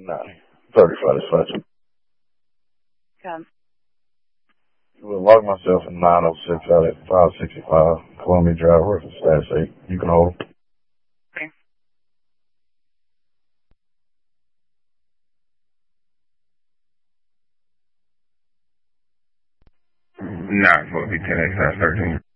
Nah, 35 dispatch. Come. Will log myself in 906 out at 565 Columbia Drive, where's the status 8? You can hold. Okay. Not supposed to be 10X 13.